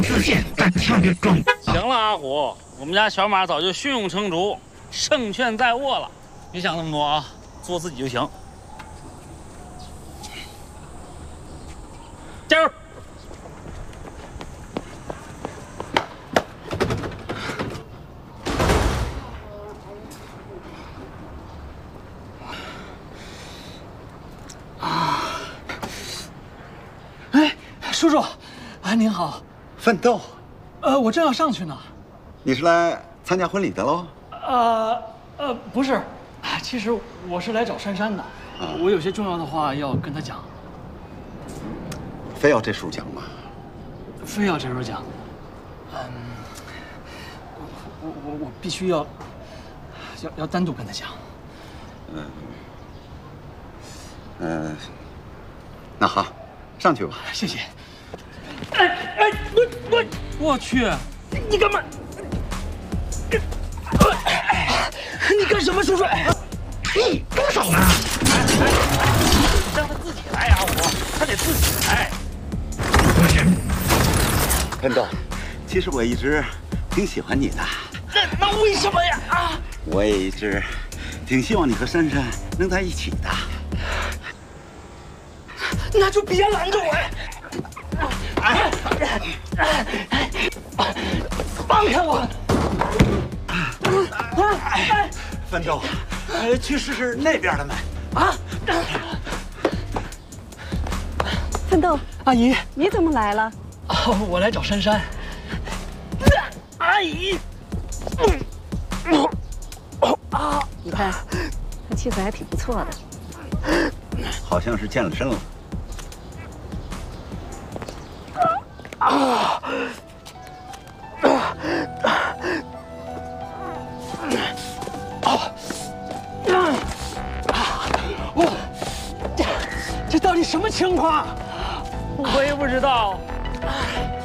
自荐单挑的装。 行了，阿虎，我们家小马早就胸有成竹，胜券在握了。别想那么多啊，做自己就行。加油！ 哎，叔叔，啊，您好。 奋斗。 我正要上去呢。 你是来参加婚礼的喽？ 不是，其实我是来找珊珊的。我有些重要的话要跟她讲。 非要这时候讲吗？ 非要这时候讲？我必须要单独跟她讲。 那好，上去吧。 谢谢。 我去， 你干嘛？你干什么，叔叔？ 嘿，住手呢！ 让他自己来，阿虎，他得自己来。 不行， 奋斗，其实我一直挺喜欢你的。 那为什么呀？啊！ 我也一直挺希望你和珊珊能在一起的。 那就别拦着我呀！放开我！ 奋斗，去试试那边的门。 啊！ 奋斗， 阿姨， 你怎么来了？ 我来找珊珊。阿姨， 你看，他气色还挺不错的。 好像是健了身了。 这到底什么情况？ 我也不知道。